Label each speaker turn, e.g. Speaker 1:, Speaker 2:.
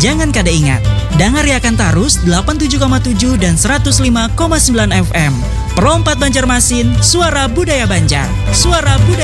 Speaker 1: Jangan kada ingat, dengar akan tarus 87,7 dan 105,9 FM. Pro 4 Banjarmasin, suara budaya Banjar. Suara budaya